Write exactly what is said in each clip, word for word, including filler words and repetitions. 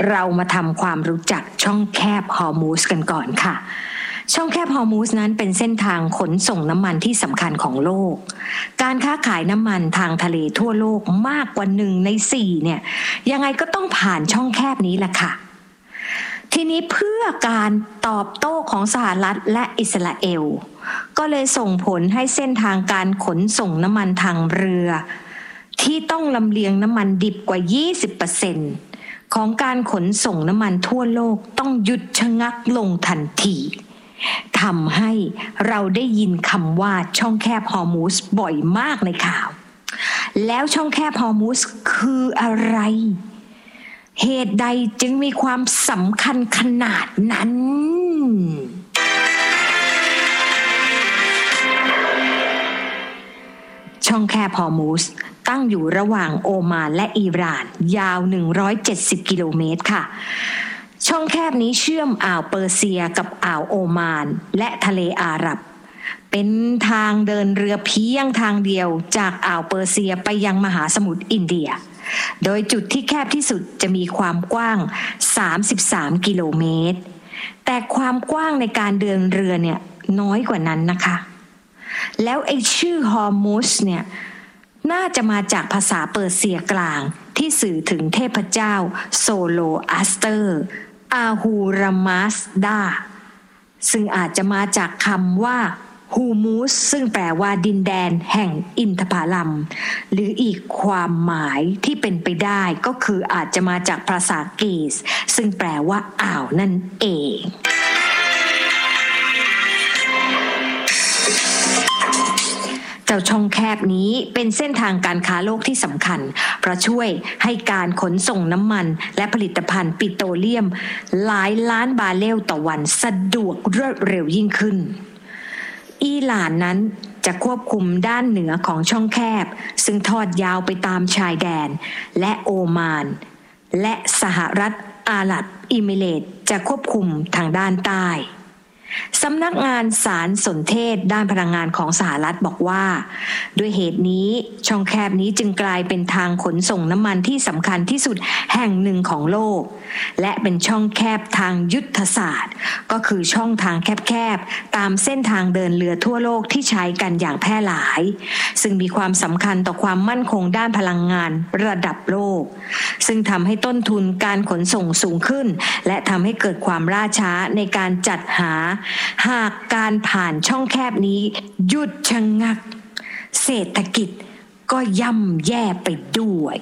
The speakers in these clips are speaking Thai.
เรามาทำความรู้จักช่องแคบฮอร์มุซกันก่อนค่ะช่องแคบฮอร์มุซนั้นเป็นเส้นทางขนส่งน้ำมันที่สำคัญของโลกการค้าขายน้ำมันทางทะเลทั่วโลกมากกว่าหนึ่งในสี่เนี่ยยังไงก็ต้องผ่านช่องแคบนี้แหละค่ะทีนี้เพื่อการตอบโต้ของสหรัฐและอิสราเอลก็เลยส่งผลให้เส้นทางการขนส่งน้ำมันทางเรือที่ต้องลำเลียงน้ำมันดิบกว่า ยี่สิบเปอร์เซ็นต์ ของการขนส่งน้ำมันทั่วโลกต้องหยุดชะงักลงทันทีทำให้เราได้ยินคำว่าช่องแคบฮอร์มุซบ่อยมากในข่าวแล้วช่องแคบฮอร์มุซคืออะไรเหตุใดจึงมีความสำคัญขนาดนั้นช่องแคบฮอร์มุซตั้งอยู่ระหว่างโอมานและอิหร่านยาวหนึ่งร้อยเจ็ดสิบกิโลเมตรค่ะช่องแคบนี้เชื่อมอ่าวเปอร์เซียกับอ่าวโอมานและทะเลอาหรับเป็นทางเดินเรือเพียงทางเดียวจากอ่าวเปอร์เซียไปยังมหาสมุทรอินเดียโดยจุดที่แคบที่สุดจะมีความกว้างสามสิบสามกิโลเมตรแต่ความกว้างในการเดินเรือเนี่ยน้อยกว่านั้นนะคะแล้วไอ้ชื่อฮอร์มุซเนี่ยน่าจะมาจากภาษาเปอร์เซียกลางที่สื่อถึงเทพเจ้าโซโลอัสเตอร์อาฮูรามัสดาซึ่งอาจจะมาจากคำว่าฮูมุสซึ่งแปลว่าดินแดนแห่งอินทผลัมหรืออีกความหมายที่เป็นไปได้ก็คืออาจจะมาจากภาษากรีซซึ่งแปลว่าอ่าวนั่นเองเจ้าช่องแคบนี้เป็นเส้นทางการค้าโลกที่สำคัญเพราะช่วยให้การขนส่งน้ำมันและผลิตภัณฑ์ปิโตรเลียมหลายล้านบาร์เรลต่อวันสะดวกรวดเร็วยิ่งขึ้นอิหร่านนั้นจะควบคุมด้านเหนือของช่องแคบซึ่งทอดยาวไปตามชายแดนและโอมานและสหรัฐอาหรับอิมิเรตส์จะควบคุมทางด้านใต้สำนักงานสารสนเทศด้านพลังงานของสหรัฐบอกว่าด้วยเหตุนี้ช่องแคบนี้จึงกลายเป็นทางขนส่งน้ำมันที่สำคัญที่สุดแห่งหนึ่งของโลกและเป็นช่องแคบทางยุทธศาสตร์ก็คือช่องทางแคบๆตามเส้นทางเดินเรือทั่วโลกที่ใช้กันอย่างแพร่หลายซึ่งมีความสำคัญต่อความมั่นคงด้านพลังงานระดับโลกซึ่งทำให้ต้นทุนการขนส่งสูงขึ้นและทำให้เกิดความล่าช้าในการจัดหาหากการผ่านช่องแคบนี้หยุดชะงักเศรษฐกิจก็ย่ำแย่ไปด้วย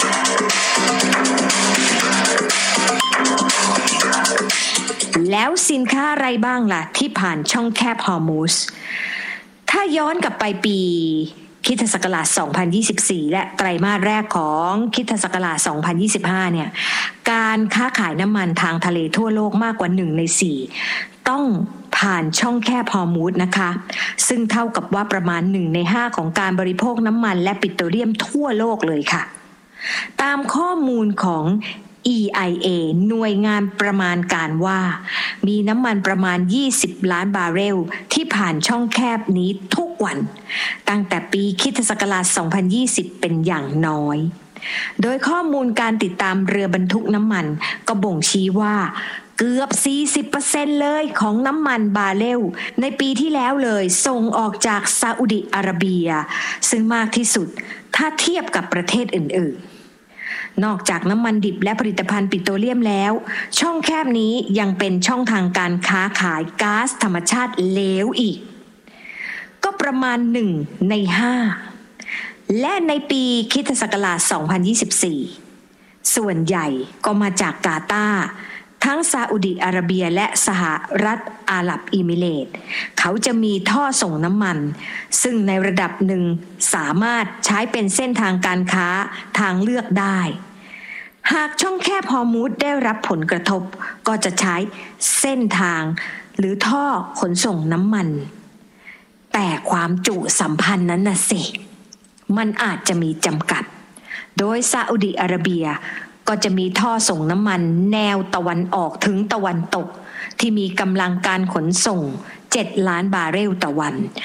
แล้วสินค้าอะไรบ้างล่ะที่ผ่านช่องแคบฮอร์มุซถ้าย้อนกลับไปปีคริสตศักราชสองพันยี่สิบสี่และไตรมาสแรกของคริสตศักราชสองพันยี่สิบห้าเนี่ยการค้าขายน้ำมันทางทะเลทั่วโลกมากกว่าหนึ่งในสี่ต้องผ่านช่องแคบฮอร์มุซนะคะซึ่งเท่ากับว่าประมาณหนึ่งในห้าของการบริโภคน้ำมันและปิโตรเลียมทั่วโลกเลยค่ะตามข้อมูลของ อี ไอ เอ หน่วยงานประมาณการว่ามีน้ำมันประมาณยี่สิบล้านบาร์เรลที่ผ่านช่องแคบนี้ทุกวันตั้งแต่ปีคริสตศักราชสองพันยี่สิบเป็นอย่างน้อยโดยข้อมูลการติดตามเรือบรรทุกน้ำมันก็บ่งชี้ว่าเกือบ สี่สิบเปอร์เซ็นต์ เลยของน้ำมันบาร์เรลในปีที่แล้วเลยส่งออกจากซาอุดิอาระเบียซึ่งมากที่สุดถ้าเทียบกับประเทศอื่นๆนอกจากน้ำมันดิบและผลิตภัณฑ์ปิโตรเลียมแล้วช่องแคบนี้ยังเป็นช่องทางการค้าขายก๊าซธรรมชาติเหลวอีกก็ประมาณหนึ่งในห้าและในปีคริสตศักราชสองพันยี่สิบสี่ส่วนใหญ่ก็มาจากกาตาร์ทั้งซาอุดิอาระเบียและสหรัฐอาหรับอิมิเรตส์เขาจะมีท่อส่งน้ำมันซึ่งในระดับหนึ่งสามารถใช้เป็นเส้นทางการค้าทางเลือกได้หากช่องแคบฮอร์มุซได้รับผลกระทบก็จะใช้เส้นทางหรือท่อขนส่งน้ำมันแต่ความจุสัมพันธ์นั้นน่ะสิมันอาจจะมีจำกัดโดยซาอุดิอาระเบียก็จะมีท่อส่งน้ำมันแนวตะวันออกถึงตะวันตกที่มีกำลังการขนส่งเจ็ดล้านบาร์เรลต่อวัน